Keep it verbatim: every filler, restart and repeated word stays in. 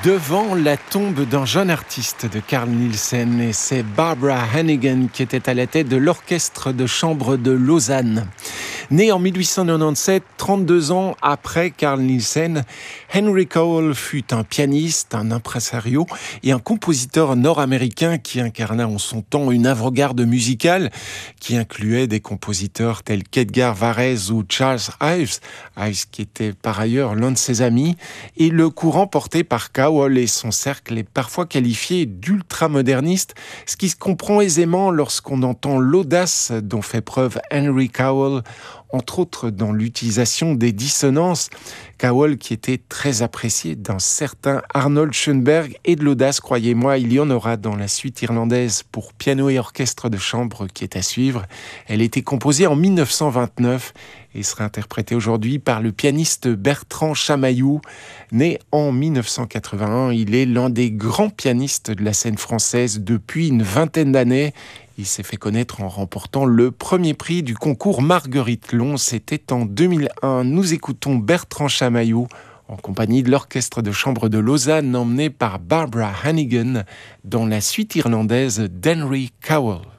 Devant la tombe d'un jeune artiste de Carl Nielsen, et c'est Barbara Hannigan qui était à la tête de l'orchestre de chambre de Lausanne. Né en mille huit cent quatre-vingt-dix-sept, trente-deux ans après Carl Nielsen, Henry Cowell fut un pianiste, un impresario et un compositeur nord-américain qui incarna en son temps une avant-garde musicale qui incluait des compositeurs tels qu'Edgar Varèse ou Charles Ives, Ives qui était par ailleurs l'un de ses amis, et le courant porté par Cowell et son cercle est parfois qualifié d'ultramoderniste, ce qui se comprend aisément lorsqu'on entend l'audace dont fait preuve Henry Cowell, entre autres dans l'utilisation des dissonances. Cowell qui était très apprécié d'un certain Arnold Schoenberg, et de l'audace, croyez-moi, il y en aura dans la suite irlandaise pour piano et orchestre de chambre qui est à suivre. Elle a été composée en mille neuf cent vingt-neuf et sera interprétée aujourd'hui par le pianiste Bertrand Chamaillou. Né en mille neuf cent quatre-vingt-un, il est l'un des grands pianistes de la scène française depuis une vingtaine d'années. Il s'est fait connaître en remportant le premier prix du concours Marguerite Long. C'était en deux mille un. Nous écoutons Bertrand Chamaillou en compagnie de l'orchestre de chambre de Lausanne emmené par Barbara Hannigan dans la suite irlandaise d'Henry Cowell.